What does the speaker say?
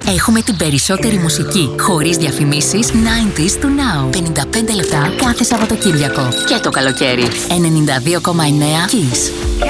Έχουμε την περισσότερη μουσική, χωρίς διαφημίσεις, 90s to now. 55 λεπτά κάθε Σαββατοκύριακο. Και το καλοκαίρι. 92,9 Kiss.